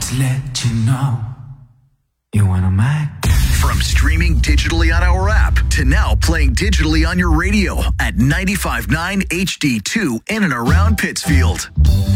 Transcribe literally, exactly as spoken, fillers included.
to let you know you want a Mac. From streaming digitally on our app to now playing digitally on your radio at ninety-five point nine H D two in and around Pittsfield.